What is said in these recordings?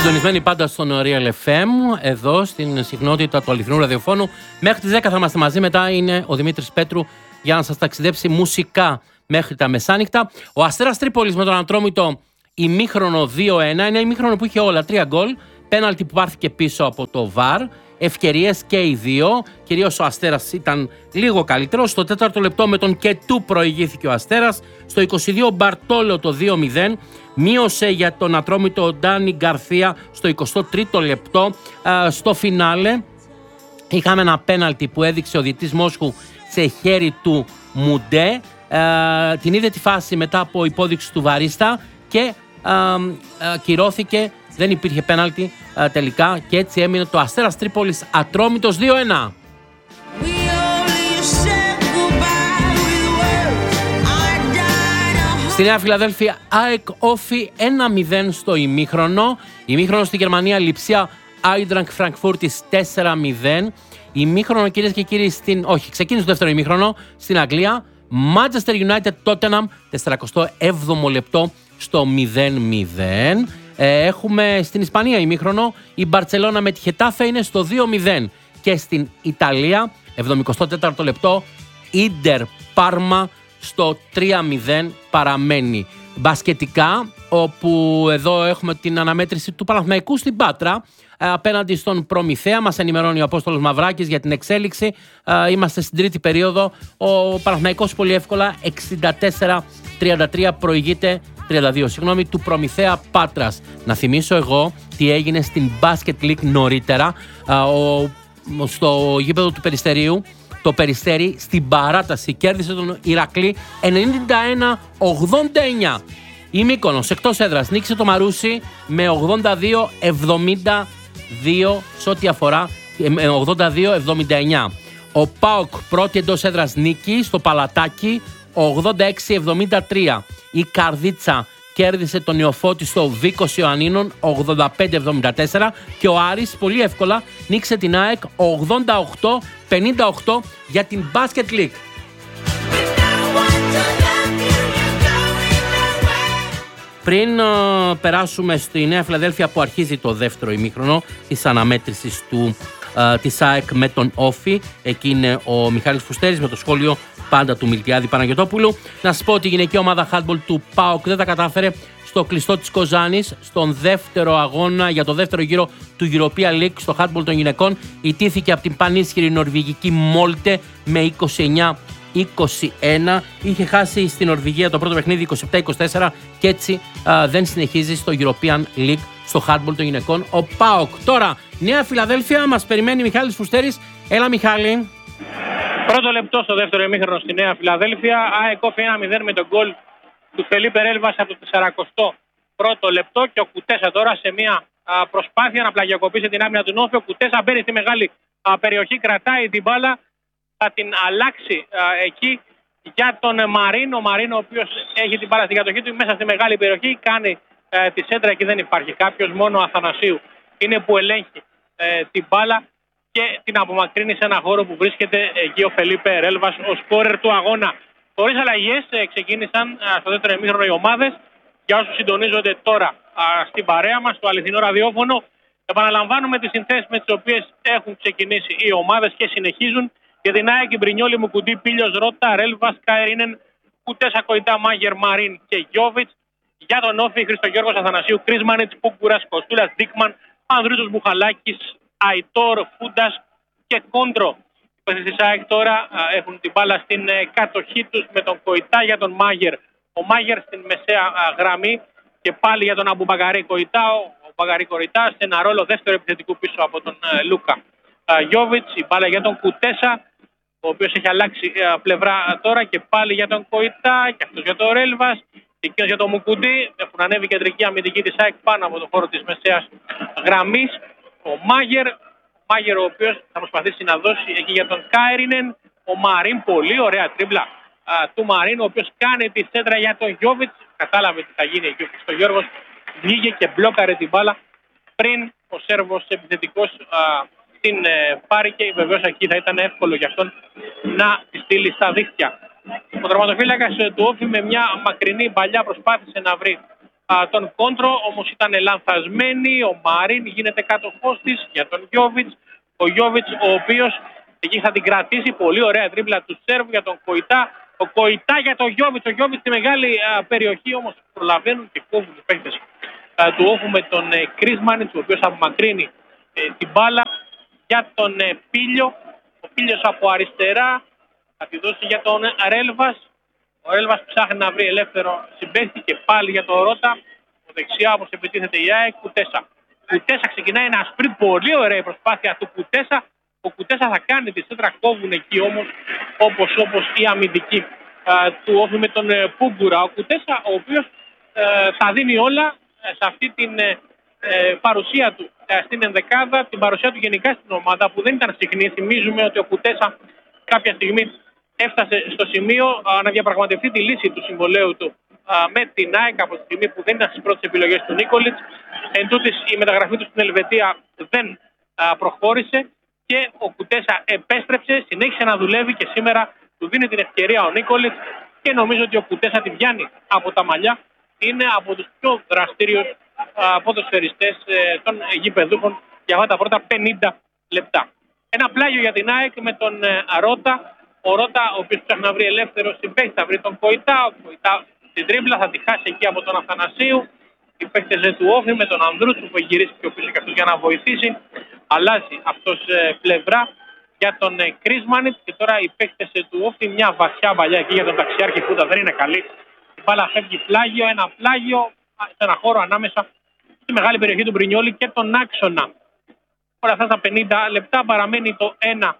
Συντονισμένοι πάντα στον Real FM, εδώ στην συχνότητα του αληθινού ραδιοφώνου. Μέχρι τις 10 θα είμαστε μαζί, μετά είναι ο Δημήτρης Πέτρου για να σας ταξιδέψει μουσικά μέχρι τα μεσάνυχτα. Ο Αστέρας Τρίπολης με τον Ατρόμητο ημίχρονο 2-1, ένα ημίχρονο που είχε όλα, 3 γκολ, πέναλτι που πάρθηκε πίσω από το VAR, ευκαιρίες και οι δύο, κυρίως ο Αστέρας ήταν λίγο καλύτερος. Στο 4ο λεπτό με τον Κετού προηγήθηκε ο Αστέρας, στο 22 Μπαρτόλο το 2-0, μείωσε για τον Ατρόμητο ο Ντάνι Γκαρθία στο 23ο λεπτό. Στο φινάλε είχαμε ένα πέναλτι που έδειξε ο διαιτητής Μόσχου σε χέρι του Μουντέ, την είδε τη φάση μετά από υπόδειξη του Βαρίστα και κυρώθηκε. Δεν υπήρχε πέναλτι τελικά και έτσι έμεινε το Αστέρας Τρίπολης Ατρόμητος 2-1. Στη Νέα Φιλαδέλφια ΑΕΚ Όφι 1-0 στο ημίχρονο. Ημίχρονο στη Γερμανία Λιψία Άιντρανκ Φραγκφούρτης 4-0. Ημίχρονο, κυρίες και κύριοι, ξεκίνησε το δεύτερο ημίχρονο στην Αγγλία. Manchester United Tottenham 47ο λεπτό στο 0-0. Έχουμε στην Ισπανία ημίχρονο, η Μπαρτσελώνα με τη Χετάφε είναι στο 2-0 και στην Ιταλία 74ο λεπτό Ίντερ Πάρμα στο 3-0 παραμένει. Μπασκετικά, όπου εδώ έχουμε την αναμέτρηση του Παναθηναϊκού στην Πάτρα απέναντι στον Προμηθέα. Μας ενημερώνει ο Απόστολος Μαυράκης για την εξέλιξη. Είμαστε στην τρίτη περίοδο. Ο Παναθηναϊκός πολύ εύκολα 64-33 προηγείται 32, του Προμηθέα Πάτρας. Να θυμίσω εγώ τι έγινε στην Basket League νωρίτερα στο γήπεδο του Περιστερίου. Το Περιστέρι στην παράταση κέρδισε τον Ηρακλή 91-89. Η Μύκονος εκτός έδρας νίκησε το Μαρούσι με 82-72 σε ό,τι αφορά 82-79. Ο ΠΑΟΚ πρώτη εντός έδρας νίκη στο Παλατάκι 86-73. Η Καρδίτσα κέρδισε τον Ιωφώτη στο Βίκος Ιωαννίνων 85-74 και ο Άρης πολύ εύκολα νίκησε την ΑΕΚ 88-58 για την Basket League. Πριν περάσουμε στη Νέα Φιλαδέλφια που αρχίζει το δεύτερο ημίχρονο της αναμέτρησης της ΑΕΚ με τον Όφι, εκεί είναι ο Μιχάλης Φουστέρης με το σχόλιο πάντα του Μιλτιάδη Παναγιωτόπουλου. Να σας πω ότι η γυναικεία ομάδα handball του ΠΑΟΚ δεν τα κατάφερε στο κλειστό της Κοζάνης στον δεύτερο αγώνα για το δεύτερο γύρο του European League στο handball των γυναικών. Ιτήθηκε από την πανίσχυρη νορβηγική Μόλτε με 29-21. Είχε χάσει στην Νορβηγία το πρώτο παιχνίδι 27-24 και έτσι δεν συνεχίζει στο European League στο handball των γυναικών ο ΠΑΟΚ. Τώρα Νέα Φιλαδέλφια, μας περιμένει Μιχάλης Φουστέρης. Έλα Μιχάλη. Πρώτο λεπτό στο δεύτερο ημίχρονο στη Νέα Φιλαδέλφια. ΑΕΚ Όφι 1-0 με τον γκολ του Φελίπε Ρέλβας από το 41ο λεπτό και ο Κουτέσα τώρα σε μια προσπάθεια να πλαγιακοποιήσει την άμυνα του Όφι. Ο Κουτέσα μπαίνει στη μεγάλη περιοχή, κρατάει την μπάλα, θα την αλλάξει εκεί για τον Μαρίνο. Ο Μαρίνο ο οποίος έχει την μπάλα στην κατοχή του μέσα στη μεγάλη περιοχή, κάνει τη σέντρα και δεν υπάρχει κάποιος, μόνο ο Αθανασίου είναι που ελέγχει την μπάλα και την απομακρύνει σε ένα χώρο που βρίσκεται εκεί ο Φελίπε Ρέλβας, ο σκόρερ του αγώνα. Χωρίς αλλαγές ξεκίνησαν στο δεύτερο ημίχρονο οι ομάδες. Για όσους συντονίζονται τώρα στην παρέα μας, στο αληθινό ραδιόφωνο, επαναλαμβάνουμε τις συνθέσεις με τις οποίες έχουν ξεκινήσει οι ομάδες και συνεχίζουν. Για την ΑΕΚ Μπρινιόλη, Μουκουντή, Πίλιος, Ρότα, Ρέλβας, Καερίνεν, Κουτέσα, Κοϊτά, Μάγερ, Μαρίν και Γιόβιτς. Για τον Όφι, Χριστογιώργος Αθανασίου, Κρίσμανιτς, Πούκουρας, Κοστούλας, Δίκμαν, Ανδρούτος Μπουχαλάκης, Αϊτόρ, Φούντας και Κόντρο. Οι παίκτες της ΑΕΚ τώρα έχουν την μπάλα στην κατοχή τους με τον Κοϊτά για τον Μάγερ. Ο Μάγερ στην μεσαία γραμμή και πάλι για τον Αμπουμπακαρί Κοϊτά. Ο Μπακαρί Κοϊτά σε ένα ρόλο δεύτερο επιθετικού πίσω από τον Λούκα Γιόβιτς. Η μπάλα για τον Κουτέσα, ο οποίος έχει αλλάξει πλευρά τώρα και πάλι για τον Κοϊτά και αυτός για τον Ρέλβας. Και εκείνος για τον Μουκουντή. Έχουν ανέβει κεντρική αμυντική της ΑΕΚ πάνω από τον χώρο της μεσαίας γραμμής. Ο Μάγερ, ο οποίος θα προσπαθήσει να δώσει εκεί για τον Κάιρινεν. Ο Μαρίν, πολύ ωραία τρίμπλα του Μαρίν, ο οποίος κάνει τη σέντρα για τον Γιόβιτς. Κατάλαβε τι θα γίνει εκεί ο Γιώργος. Βγήκε και μπλόκαρε την μπάλα πριν ο Σέρβος επιθετικός την πάρει και βεβαίως εκεί θα ήταν εύκολο για αυτόν να τη στείλει στα δίχτυα. Ο τερματοφύλακας του Όφι με μια μακρινή παλιά προσπάθησε να βρει τον κόντρο, όμως ήταν λανθασμένη. Ο Μαρίν γίνεται κάτοχός της για τον Γιόβιτς. Ο Γιόβιτς, ο οποίος εκεί θα την κρατήσει. Πολύ ωραία τρίπλα του Σέρβου για τον Κοϊτά. Ο Κοϊτά για τον Γιόβιτς. Ο Γιόβιτς στη μεγάλη περιοχή, όμως προλαβαίνουν και κόβουν οι παίκτες του Όφου με τον Κρίσμανιτς, ο οποίος απομακρύνει την μπάλα για τον Πίλιο. Ο Πίλιος από αριστερά θα τη δώσει για τον Ρέλβας. Ο Ρέλβας ψάχνει να βρει ελεύθερο συμπαίχτη και πάλι για τον Ρώτα. Ο δεξιά όπως επιτίθεται η ΑΕΚ, Κουτέσα. Κουτέσα ξεκινάει ένα σπριντ, πολύ ωραία η προσπάθεια του Κουτέσα. Ο Κουτέσα θα κάνει τη σέντρα, κόβουν εκεί όμως όπως η αμυντική του Όφη με τον Πούγκουρα. Ο Κουτέσα, ο οποίος τα δίνει όλα σε αυτή την παρουσία του στην ενδεκάδα, την παρουσία του γενικά στην ομάδα που δεν ήταν συχνή. Θυμίζουμε ότι ο Κουτέσα κάποια στιγμή έφτασε στο σημείο να διαπραγματευτεί τη λύση του συμβολαίου του με την ΑΕΚ από τη στιγμή που δεν ήταν στις πρώτες επιλογές του Νίκολιτς. Εν τούτης η μεταγραφή του στην Ελβετία δεν προχώρησε και ο Κουτέσα επέστρεψε, συνέχισε να δουλεύει και σήμερα του δίνει την ευκαιρία ο Νίκολιτς και νομίζω ότι ο Κουτέσα την πιάνει από τα μαλλιά. Είναι από τους πιο δραστήριους ποδοσφαιριστές των γηπεδούχων για αυτά τα πρώτα 50 λεπτά. Ένα πλάγιο για την ΑΕΚ με τον Ρώτα. Ο Ρώτα, ο οποίος ψάχνει να βρει ελεύθερο συμπαίχτη, θα βρει τον Κοϊτά. Ο Κοϊτά στην τρίπλα θα τη χάσει εκεί από τον Αθανασίου. Οι παίκτες του Όφη με τον Ανδρούτσου που έχει γυρίσει πιο πίσω και αυτός για να βοηθήσει. Αλλάζει αυτός πλευρά για τον Κρίσμανιτ και τώρα οι παίκτες του Όφη μια βαθιά παλιά εκεί για τον ταξιάρχη που δεν είναι καλή. Η μπάλα φεύγει πλάγιο, ένα πλάγιο σε ένα χώρο ανάμεσα στη μεγάλη περιοχή του Μπρινιόλη και τον άξονα. Όλα αυτά στα 50 λεπτά παραμένει το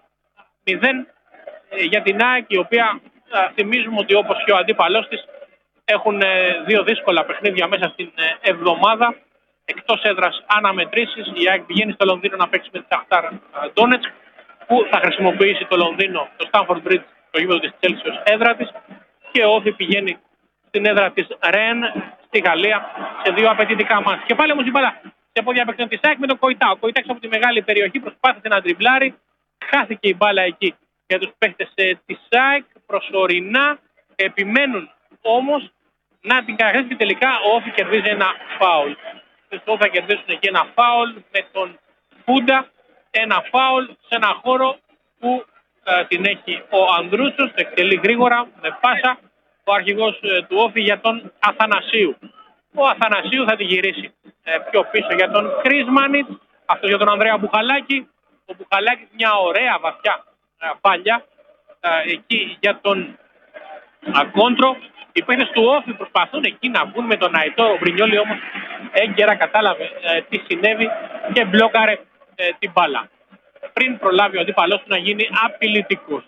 1-0 για την ΑΕΚ, η οποία θυμίζουμε ότι όπως και ο αντίπαλός της έχουν δύο δύσκολα παιχνίδια μέσα στην εβδομάδα. Εκτός έδρας αναμετρήσεις, η ΑΕΚ πηγαίνει στο Λονδίνο να παίξει με τη Σαχτάρ Ντόνετσκ, που θα χρησιμοποιήσει το Λονδίνο, το Στάνφορντ Μπριτζ, το γήπεδο της Τσέλσι ως έδρα της, και ο Όφη πηγαίνει στην έδρα της Ρεν στη Γαλλία σε δύο απαιτητικά μάτς. Και πάλι όμως η μπάλα σε πόδια παίκτων της ΑΕΚ με τον Κοϊτά. Ο Κοϊτά από τη μεγάλη περιοχή προσπάθησε να τριμπλάρει, χάθηκε η μπάλα εκεί για τους παίκτες της ΑΕΚ. Προσωρινά επιμένουν όμως να την καταχρήσει και τελικά ο Όφη κερδίζει ένα φάουλ. Ο Όφη θα κερδίσουν εκεί ένα φάουλ με τον Πούντα. Ένα φάουλ σε ένα χώρο που την έχει ο Ανδρούτσος, εκτελεί γρήγορα με πάσα ο αρχηγός του Όφη για τον Αθανασίου. Ο Αθανασίου θα τη γυρίσει πιο πίσω για τον Κρίσμανιτς, αυτός για τον Ανδρέα Μπουχαλάκη. Ο Μπουχαλάκης μια ωραία βαθιά παλιά εκεί για τον κόντρο. Οι παίκτες του Όφη προσπαθούν εκεί να βγουν με τον Αϊτόρ. Ο Μπρινιόλη όμως έγκαιρα κατάλαβε τι συνέβη και μπλόκαρε την μπάλα πριν προλάβει ο αντίπαλός του να γίνει απειλητικός.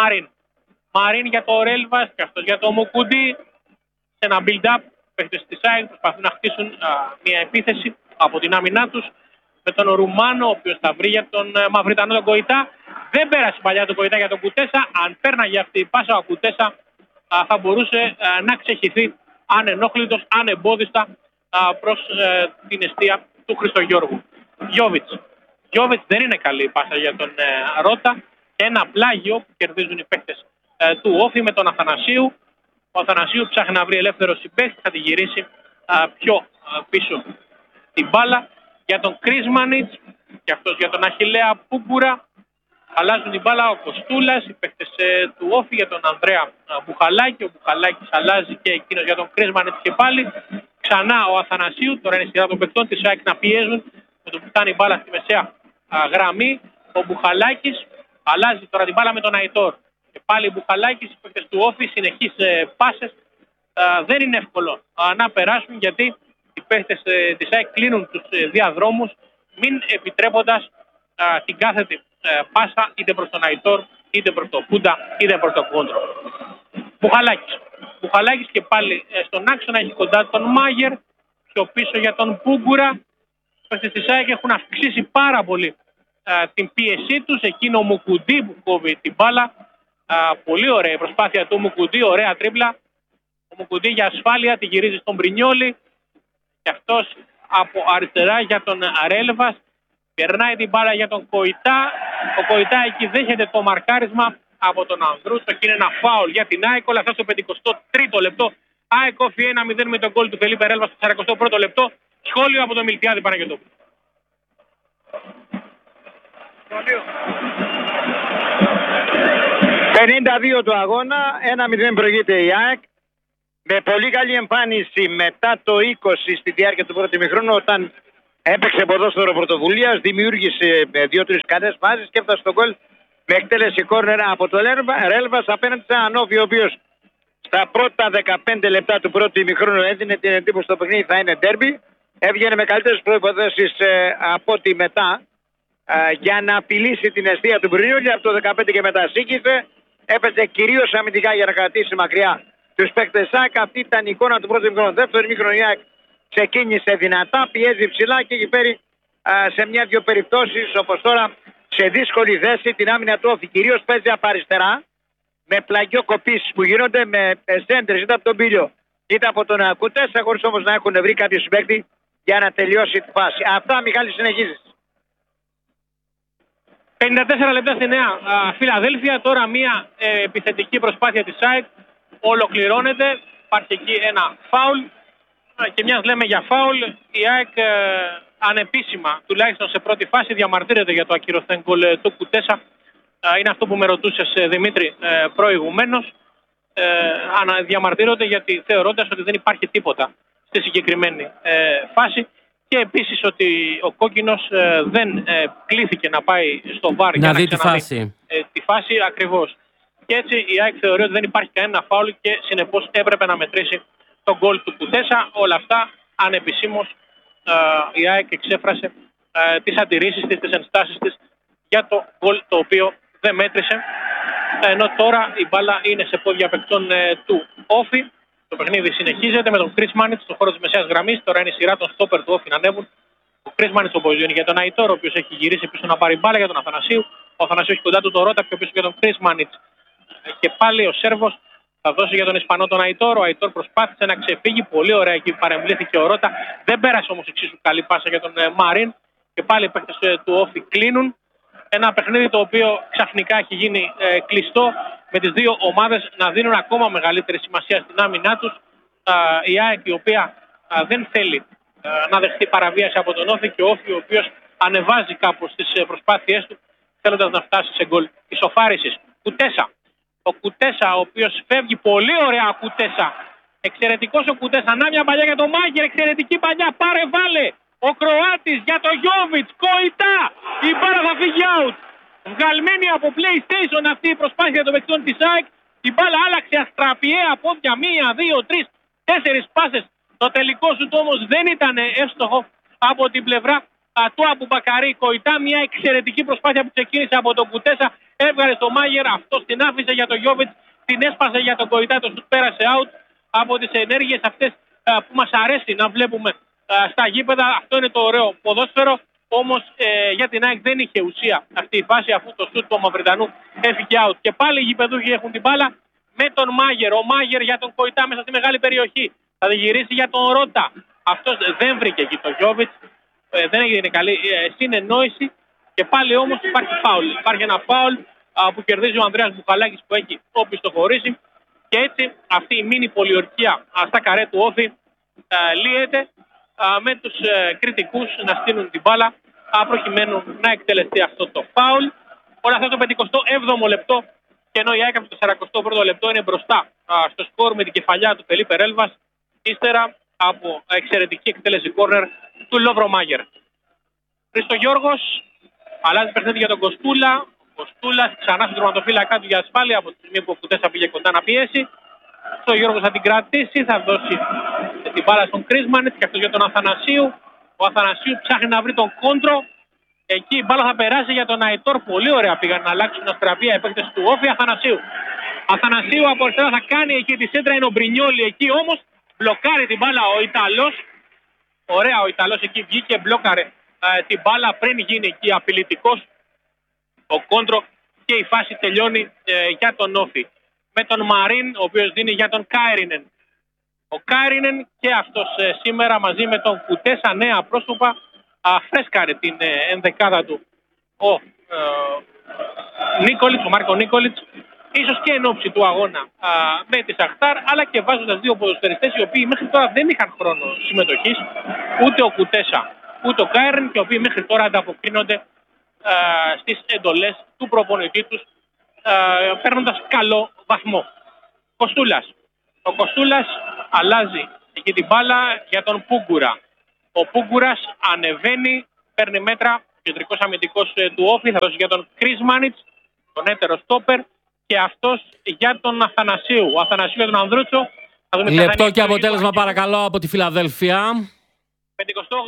Μαρίν για το Ρέλβας και αυτός για το Μουκουντή. Σε ένα build-up, παίκτες της ΑΕΚ προσπαθούν να χτίσουν μια επίθεση από την άμυνά τους με τον Ρουμάνο, ο οποίος θα βρει για τον Μαυριτανό τον Κοϊτά. Δεν πέρασε παλιά τον Κοϊτά για τον Κουτέσα. Αν πέρναγε αυτή η πάσα ο Κουτέσα θα μπορούσε να ξεχυθεί ανενόχλητος, ανεμπόδιστα προς την εστία του Χριστογιώργου. Γιόβιτς δεν είναι καλή η πάσα για τον Ρώτα. Ένα πλάγιο που κερδίζουν οι παίκτες του Όφη με τον Αθανασίου. Ο Αθανασίου ψάχνει να βρει ελεύθερο συμπαίχτη, θα τη γυρίσει πιο πίσω την μπάλα για τον Κρίσμανιτς και αυτός για τον Αχιλλέα Πούγκουρα. Αλλάζουν την μπάλα ο Κοστούλας, οι παίκτες του Όφη για τον Ανδρέα Μπουχαλάκη. Ο Μπουχαλάκης αλλάζει και εκείνος για τον Κρίσμανιτς και πάλι. Ξανά ο Αθανασίου, τώρα είναι η σειρά των παικτών της ΑΕΚ να πιέζουν με το που φτάνει η μπάλα στη μεσαία γραμμή. Ο Μπουχαλάκης αλλάζει τώρα την μπάλα με τον Αϊτόρ. Και πάλι Μπουχαλάκης, οι παίκτες του Όφη, συνεχείς πάσες. Δεν είναι εύκολο να περάσουν γιατί οι παίκτες της ΑΕΚ κλείνουν τους διαδρόμους, μην επιτρέποντας την κάθετη πάσα είτε προς τον Αϊτόρ, είτε προς τον Πούντα, είτε προς τον Κόντρο. Μπουχαλάκης και πάλι στον άξονα, έχει κοντά τον Μάγερ, πιο πίσω για τον Πούγκουρα. Οι παίκτες της ΑΕΚ έχουν αυξήσει πάρα πολύ την πίεσή τους. Εκείνο ο Μουκουντή που κόβει την μπάλα. Πολύ ωραία η προσπάθεια του Μουκουντή, ωραία τρίπλα. Ο Μουκουντή για ασφάλεια τη γυρίζει στον Μπρινιόλη και αυτός από αριστερά για τον Ρέλβας. Περνάει την μπάλα για τον Κοϊτά. Ο Κοϊτά εκεί δέχεται το μαρκάρισμα από τον Ανδρούτσο και είναι ένα φάουλ για την ΑΕΚ. Όλα αυτά στο 53ο λεπτό ΑΕΚ Όφι 1-0 με τον γκολ του Φελίπε Ρέλβα στο 41ο λεπτό. Σχόλιο από τον Μιλτιάδη Παναγιωτόπουλο. 52 του αγώνα, 1-0 προηγείται η ΑΕΚ. Με πολύ καλή εμφάνιση μετά το 20 στη διάρκεια του πρώτου ημιχρόνου, όταν έπαιξε ποδόσφαιρο πρωτοβουλίας, δημιούργησε 2-3 καλές φάσεις και έφτασε στον γκολ με εκτέλεση κόρνερ από το Ρέλβας απέναντι σε έναν Όφι, ο οποίος στα πρώτα 15 λεπτά του πρώτου ημιχρόνου έδινε την εντύπωση το παιχνίδι θα είναι ντέρμπι. Έβγαινε με καλύτερες προϋποθέσεις από ό,τι μετά για να απειλήσει την αιστεία του Μπρινιόλη. Από το 15 και μετά σύγκρισε. Έπαιζε κυρίως αμυντικά για να κρατήσει μακριά τους παίκτες ΑΕΚ. Αυτή ήταν η εικόνα του πρώτου ημιχρόνου. Δεύτερο ημιχρόνο η ΑΕΚ ξεκίνησε δυνατά, πιέζει ψηλά και έχει φέρει σε μια-δυο περιπτώσεις όπως τώρα σε δύσκολη θέση την άμυνα του Όφι. Κυρίως παίζει από αριστερά με πλαγιό κοπήσεις που γίνονται με σέντρες είτε από τον Πίλιο είτε από τον Κουτέσα, χωρίς όμως να έχουν βρει κάποιο συμπαίκτη για να τελειώσει τη φάση. Αυτά, Μιχάλη, συνεχίζεις. 54 λεπτά στη Νέα Φιλαδέλφια. Τώρα μια επιθετική προσπάθεια της ΑΕΚ ολοκληρώνεται. Υπάρχει εκεί ένα φάουλ και μιας λέμε για φάουλ, η ΑΕΚ ανεπίσημα, τουλάχιστον σε πρώτη φάση, διαμαρτύρεται για το ακυρωθέν γκολ του Κουτέσα. Είναι αυτό που με ρωτούσες, Δημήτρη, προηγουμένως. Διαμαρτύρονται γιατί θεωρώντας ότι δεν υπάρχει τίποτα στη συγκεκριμένη φάση και επίσης ότι ο κόκκινος δεν κλήθηκε να πάει στο βάρ να δει τη φάση. Τη φάση ακριβώς. Και έτσι η ΑΕΚ θεωρεί ότι δεν υπάρχει κανένα φάουλ και συνεπώς έπρεπε να μετρήσει τον γκολ του Κουτέσα. Όλα αυτά ανεπισήμως η ΑΕΚ εξέφρασε τις αντιρρήσεις της, τις ενστάσεις της για το γκολ το οποίο δεν μέτρησε. Ενώ τώρα η μπάλα είναι σε πόδια παικτών του Όφι. Το παιχνίδι συνεχίζεται με τον Chris Manitz στον χώρο της μεσαίας γραμμής. Τώρα είναι η σειρά των στόπερ του Όφι να ανέβουν. Ο Chris Manitz ο Μποζιόνι για τον Αϊτόρ, ο οποίος έχει γυρίσει πίσω να πάρει μπάλα για τον Αθανασίου. Ο Αθανασίου έχει κοντά του τον Ρότα, πιο πίσω για τον Chris Manitz. Και πάλι ο Σέρβος θα δώσει για τον Ισπανό τον Αϊτόρ. Ο Αϊτόρ προσπάθησε να ξεφύγει. Πολύ ωραία εκεί παρεμβλήθηκε ο Ρότα. Δεν πέρασε όμως εξίσου καλή πάσα για τον Μαρίν. Και πάλι οι παίκτες του Όφι κλείνουν. Ένα παιχνίδι το οποίο ξαφνικά έχει γίνει κλειστό, με τις δύο ομάδες να δίνουν ακόμα μεγαλύτερη σημασία στην άμυνά τους. Η ΑΕΚ η οποία δεν θέλει να δεχτεί παραβίαση από τον Όφι και ο Όφι ο οποίος ανεβάζει κάπως τις προσπάθειές του θέλοντας να φτάσει σε γκολ ισοφάρισης. Κουτέσα. Ο Κουτέσα ο οποίος φεύγει πολύ ωραία. Κουτέσα. Εξαιρετικός ο Κουτέσα. Να μια παλιά για τον Μάγκερ. Εξαιρετική παλιά. Πάρε βάλε. Ο Κροάτης για το Γιόβιτς, κοητά, η μπάλα θα φύγει out. Βγαλμένη από PlayStation αυτή η προσπάθεια των παικτών της ΑΕΚ. Η μπάλα άλλαξε αστραπιαία πόδια, 1, 2, 3, 4 πάσες. Το τελικό σου όμως δεν ήταν εύστοχο από την πλευρά του Αμπουμπακαρί. Κοητά, μια εξαιρετική προσπάθεια που ξεκίνησε από τον Κουτέσα. Έβγαλε στο Μάγερ, αυτός την άφησε για τον Γιόβιτς, την έσπασε για τον Κοητά, το σουτ πέρασε out. Από τις ενέργειες αυτές που μας αρέσει να βλέπουμε στα γήπεδα, αυτό είναι το ωραίο ποδόσφαιρο. Όμως για την ΑΕΚ δεν είχε ουσία αυτή η φάση, αφού το σουτ του Μαυριτανού έφυγε out. Και πάλι οι γηπεδούχοι έχουν την μπάλα με τον Μάγερ. Ο Μάγερ για τον Κοητά μέσα στη μεγάλη περιοχή. Θα γυρίσει για τον Ρότα. Αυτός δεν βρήκε εκεί το Γιόβιτς. Δεν έγινε καλή συνεννόηση. Και πάλι όμως υπάρχει φάουλ. Υπάρχει ένα φάουλ που κερδίζει ο Ανδρέας Μπουχαλάκης που έχει οπισθοχωρήσει. Και έτσι αυτή η μίνι πολιορκία στα καρέ του Όφι λύεται με τους κριτικούς να στείλουν την μπάλα προκειμένου να εκτελεστεί αυτό το φάουλ. Όλα αυτά το 57ο λεπτό και ενώ η ΑΕΚ από το 41ο λεπτό είναι μπροστά στο σκορ με την κεφαλιά του Φελίπε Ρέλβας ύστερα από εξαιρετική εκτέλεση κόρνερ του Λόβρο Μάγερ. Χριστογιώργος αλλάζει παιχνίδι για τον Κοστούλα. Ο Κοστούλας ξανά στον τροματοφύλακα του για ασφάλεια από τη στιγμή που ο Κουτέσα πήγε κοντά να πιέσει. Ο Γιώργος θα την κρατήσει, θα δώσει την μπάλα στον Κρίσμανιτς και αυτό για τον Αθανασίου. Ο Αθανασίου ψάχνει να βρει τον κόντρο. Εκεί η μπάλα θα περάσει για τον Αϊτόρ. Πολύ ωραία πήγαν να αλλάξουν αστραπία οι παίκτες του Όφι. Αθανασίου από αριστερά θα κάνει εκεί τη σέντρα. Είναι ο Μπρινιόλι εκεί όμως. Μπλοκάρει την μπάλα ο Ιταλός. Ωραία, ο Ιταλός εκεί βγήκε, μπλόκαρε την μπάλα πριν γίνει εκεί απειλητικός ο κόντρο και η φάση τελειώνει για τον Όφι. Με τον Μαρίν, ο οποίος δίνει για τον Κάιρινεν. Ο Κάιρινεν και αυτός σήμερα μαζί με τον Κουτέσα, νέα πρόσωπα, φρέσκαρε την ενδεκάδα του ο Νίκολιτς, ο Μάρκο Νίκολιτς. ίσως και εν ώψη του αγώνα με τη Σαχτάρ, αλλά και βάζοντας δύο ποδοσφαιριστές οι οποίοι μέχρι τώρα δεν είχαν χρόνο συμμετοχής, ούτε ο Κουτέσα ούτε ο Κάιρεν, και οι οποίοι μέχρι τώρα ανταποκρίνονται στις εντολές του προπονητή τους, παίρνοντας καλό βαθμό. Κοστούλας. Ο Κοστούλας αλλάζει εκεί την μπάλα για τον Πούγκουρα. Ο Πούγκουρας ανεβαίνει, παίρνει μέτρα, κεντρικός αμυντικός του Όφη, θα δώσει για τον Κρισμάνιτς, τον έτερο στόπερ, και αυτός για τον Αθανασίου. Ο Αθανασίου για τον Ανδρούτσο. Λεπτό και αποτέλεσμα παρακαλώ από τη Φιλαδέλφια.